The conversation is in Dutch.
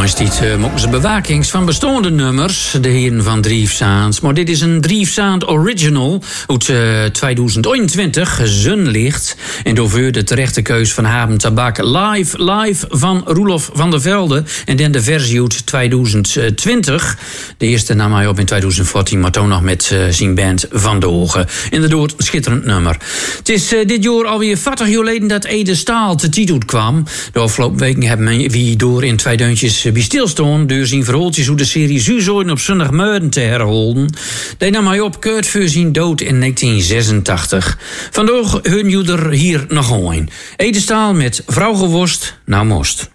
Dit mogen ze bewakings van bestaande nummers, de heren van Driefzaand. Maar dit is een Driefzaand original uit 2021, Zonlicht. En door de terechte keus van Haben Tabak live van Roelof van der Velde. En dan de versie uit 2020. De eerste nam hij op in 2014, maar toen nog met zijn band Van de Hoge. Inderdaad, schitterend nummer. Het is dit jaar alweer 40 jaar geleden dat Ede Staal te titel kwam. De afgelopen weken hebben we door in 2 deuntjes bij stilstaan, door zijn verhaaltjes hoe de serie Zuzoiden op zondagmorgen te herhouden. Die nam hij op kort voor zijn dood in 1986. Vandaag horen jullie er hier nog een. Ede Staal met Vrouw Gewost, nou most.